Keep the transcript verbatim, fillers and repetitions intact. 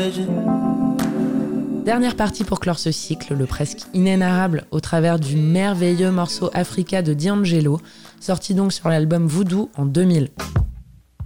Dernière partie pour clore ce cycle, le presque inénarrable au travers du merveilleux morceau Africa de D'Angelo, sorti donc sur l'album Voodoo en deux mille.